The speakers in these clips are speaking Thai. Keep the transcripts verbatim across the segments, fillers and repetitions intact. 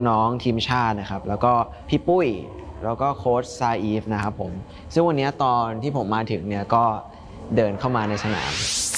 น้องทีมชาตินะครับแล้วก็พี่ปุ้ยแล้วก็โค้ชซาอีฟนะครับผมซึ่งวันนี้ตอนที่ผมมาถึงเนี่ยก็เดินเข้ามาในสนาม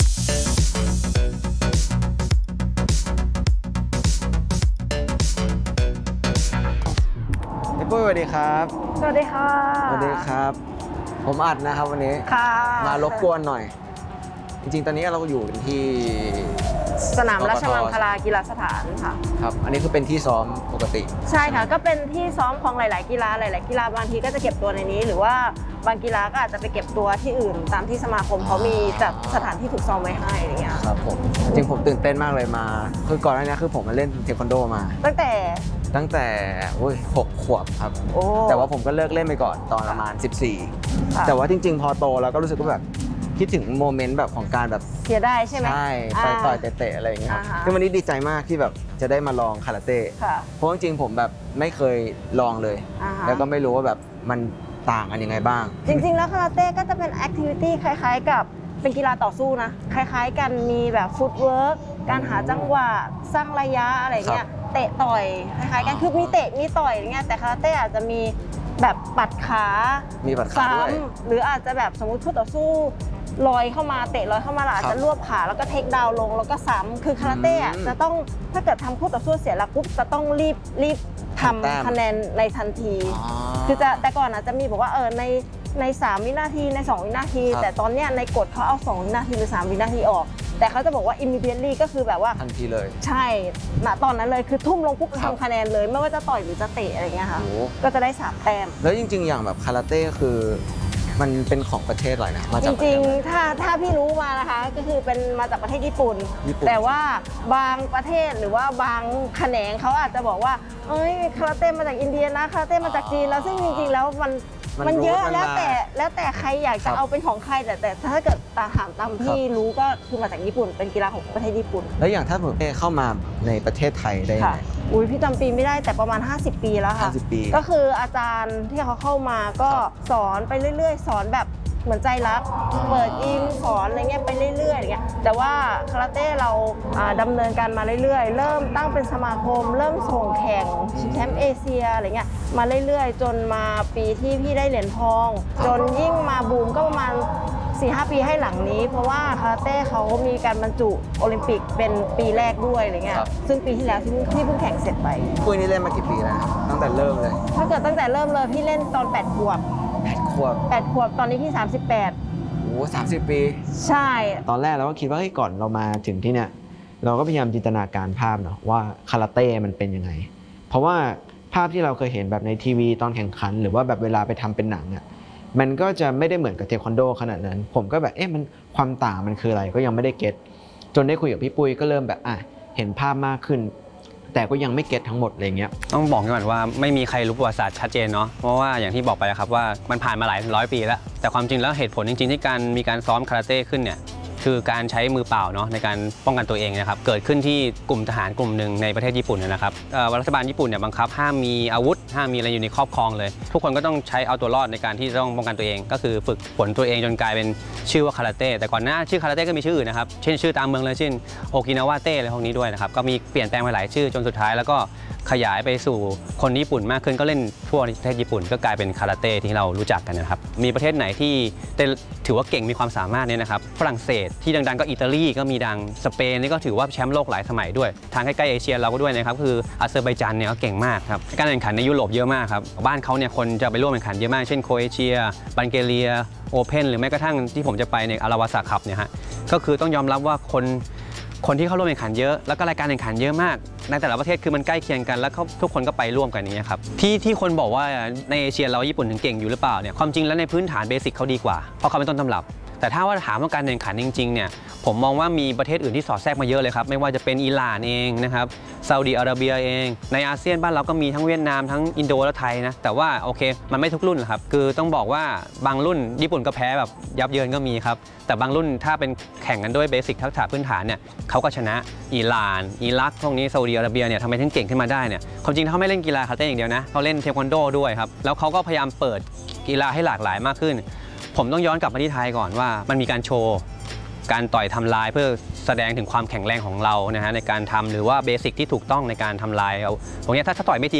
พี่ปุ้ยสวัสดีครับสวัสดีค่ะสวัสดีครับผมอัดนะครับวันนี้ค่ะมารบกวนหน่อยจริงๆตอนนี้เราอยู่กันที่สนามราชมังคลากีฬาสถานค่ะครับอันนี้คือเป็นที่ซ้อมปกติใช่ค่ะก็เป็นที่ซ้อมของหลายๆกีฬาหลายๆกีฬาบางทีก็จะเก็บตัวในนี้หรือว่าบางกีฬาก็อาจจะไปเก็บตัวที่อื่นตามที่สมาคมเขามีจัดสถานที่ฝึกซ้อมไว้ให้อะไรเงี้ยครับผมจริงผมตื่นเต้นมากเลยมาคือก่อนหน้านี้คือผมมาเล่นเทควันโดมาตั้งแต่ตั้งแต่หกขวบครับแต่ว่าผมก็เลิกเล่นไปก่อนตอนประมาณสิบสี่แต่ว่าจริงๆพอโตแล้วก็รู้สึกว่าแบบคิดถึงโมเมนต์แบบของการแบบเสียได้ใช่ไหมใช่ไปต่อยเตะๆอะไรอย่างเงี้ยซึ่งวันนี้ดีใจมากที่แบบจะได้มาลองคาราเต้เพราะจริงๆผมแบบไม่เคยลองเลยแล้วก็ไม่รู้ว่าแบบมันต่างกันยังไงบ้างจริงๆแล้วคาราเต้ก็จะเป็นแอคทิวิตี้คล้ายๆกับเป็นกีฬาต่อสู้นะคล้ายๆกันมีแบบฟุตเวิร์กการหาจังหวะสร้างระยะอะไรเงี้ยเตะต่อยคล้ายๆกันคือมีเตะมีต่อยอย่างเงี้ยแต่คาราเต้อาจจะมีแบบปัดขามีปัดขาด้วยหรืออาจจะแบบสมมติคู่ต่อสู้ลอยเข้ามาเตะลอยเข้ามาอาจจะรวบขาแล้วก็เทคดาวลงแล้วก็ซ้ำคือคาราเต้จะต้องถ้าเกิดทำคู่ต่อสู้เสียหลักปุ๊บจะต้องรีบรีบทำคะแนนในทันทีคือจะแต่ก่อนอาจจะมีบอกว่าเออในในสามวินาทีในสองวินาทีแต่ตอนเนี้ยในกฎเขาเอาสองวินาทีหรือสามวินาทีออกแต่เขาจะบอกว่า immediately ก็คือแบบว่าทันทีเลยใช่ณตอนนั้นเลยคือทุ่มลงปุ๊บทำคะแนนเลยไม่ว่าจะต่อยหรือจะเตะอะไรเงี้ยค่ะก็จะได้สามแต้มแล้วจริงๆอย่างแบบคาราเต้คือมันเป็นของประเทศอะไรนะจริงๆถ้าถ้าพี่รู้มานะคะก็คือเป็นมาจากประเทศญี่ปุ่นแต่ว่าบางประเทศหรือว่าบางแขนงเขาอาจจะบอกว่าเอ้ยคาราเต้มาจากอินเดียนะคาราเต้มาจากจีนแล้วซึ่งจริงๆแล้วมันมันเยอะแล้วแต่แล้วแต่ใครอยากจะเอาเป็นของใครแต่แต่ถ้าเกิดถามตามที่รู้ก็คือมาจากญี่ปุ่นเป็นกีฬาของประเทศญี่ปุ่นแล้วอย่างถ้าผมเข้ามาในประเทศไทยได้ไหมอุ้ยพี่จำปีไม่ได้แต่ประมาณห้าสิบปีแล้วค่ะก็คืออาจารย์ที่เขาเข้ามาก็สอนไปเรื่อยๆสอนแบบเหมือนใจรักเปิดยิมสอนอะไรเงี้ยไปเรื่อยๆอย่างเงี้ยแต่ว่าคาราเต้เราดำเนินการมาเรื่อยๆเริ่มตั้งเป็นสมาคมเริ่มส่งแข่งชิงแชมป์เอเชียอะไรเงี้ยมาเรื่อยๆจนมาปีที่พี่ได้เหรียญทองจนยิ่งมาบูมก็ประมาณ สี่ห้า ปีให้หลังนี้เพราะว่าคาราเต้เขามีการบรรจุโอลิมปิกเป็นปีแรกด้วยอะไรเงี้ยซึ่งปีที่แล้วที่ที่เพิ่งแข่งเสร็จไปปุ้ยนี่เล่นมากี่ปีแล้วตั้งแต่เริ่มเลยถ้าเกิดตั้งแต่เริ่มเลยพี่เล่นตอนแปดขวบแปดขวบแปดขวบตอนนี้พี่สามสิบแปดโอ้สามสิบปีใช่ตอนแรกเราก็คิดว่าเฮ้ยก่อนเรามาถึงที่เนี่ยเราก็พยายามจินตนาการภาพเนาะว่าคาราเต้มันเป็นยังไงเพราะว่าภาพที่เราเคยเห็นแบบในทีวีตอนแข่งขันหรือว่าแบบเวลาไปทำเป็นหนังอ่ะมันก็จะไม่ได้เหมือนกับเทควันโดขนาดนั้นผมก็แบบเอ๊ะมันความต่างมันคืออะไรก็ยังไม่ได้เก็ตจนได้คุยกับพี่ปุ้ยก็เริ่มแบบอ่ะเห็นภาพมากขึ้นแต่ก็ยังไม่เก็ตทั้งหมดอะไรเงี้ยต้องบอกก่อนว่าไม่มีใครรู้ประวัติศาสตร์ชัดเจนเนาะเพราะว่าอย่างที่บอกไปครับว่ามันผ่านมาหลายร้อยปีแล้วแต่ความจริงแล้วเหตุผลจริงๆที่การมีการซ้อมคาราเต้ขึ้นเนี่ยคือการใช้มือเปล่าเนาะในการป้องกันตัวเองนะครับเกิดขึ้นที่กลุ่มทหารกลุ่มหนึ่งในประเทศญี่ปุ่นนะครับรัฐบาลญี่ปุ่นเนี่ยบังคับห้ามมีอาวุธห้ามมีอะไรอยู่ในครอบครองเลยทุกคนก็ต้องใช้เอาตัวรอดในการที่ต้องป้องกันตัวเองก็คือฝึกฝนตัวเองจนกลายเป็นชื่อว่าคาราเต้แต่ก่อนหน้าชื่อคาราเต้ก็มีชื่ออื่นนะครับเช่นชื่อตามเมืองเลยเช่นโอกินาวาเต้อะไรพวกนี้ด้วยนะครับก็มีเปลี่ยนแปลงไปหลายชื่อจนสุดท้ายแล้วก็ขยายไปสู่คนญี่ปุ่นมากขึ้นก็เล่นทั่วประเทศญี่ปุ่นก็กลายเป็นคาราเต้ที่เรารู้จักกันนะครับมีประเทศไหนที่ถือว่าเก่งมีความสามารถเนี่ยนะครับฝรั่งเศสที่ดังๆก็อิตาลีก็มีดังสเปนนี่ก็ถือว่าแชมป์โลกหลายสมัยด้วยทางใกล้ๆเอเชียเราก็ด้วยนะครับคืออาเซอร์ไบจานเนี่ยก็เก่งมากครับการแข่งขันในยุโรปเยอะมากครับบ้านเขาเนี่ยคนจะไปร่วมแข่งขันเยอะมากเช่นโครเอเชียบัลแกเรียโอเพ่นหรือแม้กระทั่งที่ผมจะไปในอาราวาสาคัพเนี่ยฮะก็คือต้องยอมรับว่าคนคนที่เข้าร่วมแข่งขันเยอะแล้วก็รายการแข่งขันเยอะมากในแต่ละประเทศคือมันใกล้เคียงกันแล้วทุกคนก็ไปร่วมกันอย่างนี้ครับที่ที่คนบอกว่าในเอเชียเราญี่ปุ่นถึงเก่งอยู่หรือเปล่าเนี่ยความจริงแล้วในพื้นฐานเบสิกเขาดีกว่าเพราะเขาเป็นต้นตำรับแต่ถ้าว่าถามว่าการแข่งขันจริงๆเนี่ยผมมองว่ามีประเทศอื่นที่สอดแทรกมาเยอะเลยครับไม่ว่าจะเป็นอิหร่านเองนะครับซาอุดิอาระเบียเองในอาเซียนบ้านเราก็มีทั้งเวียดนามทั้งอินโดและไทยนะแต่ว่าโอเคมันไม่ทุกรุ่นครับคือต้องบอกว่าบางรุ่นญี่ปุ่นก็แพ้แบบยับเยินก็มีครับแต่บางรุ่นถ้าเป็นแข่งกันด้วยเบสิกทักษะพื้นฐานเนี่ยเขาก็ชนะอิหร่านอิรักพวกนี้ซาอุดิอาระเบียเนี่ยทำไมถึงเก่งขึ้นมาได้เนี่ยความจริงเขาไม่เล่นกีฬาคาราเต้อย่างเดียวนะเขาเล่นเทควันโดด้วยครับแล้วเขาก็พยายามเปิดกีฬาให้หลากหลายมากขึ้นผมต้องย้อนกลับมาที่ไทยก่อนว่ามันมีการโชว์การต่อยทำลายเพื่อแสดงถึงความแข็งแรงของเรานะฮะในการทำหรือว่าเบสิกที่ถูกต้องในการทำลายเอาตรงนี้ถ้าถ้าต่อยไม่ดี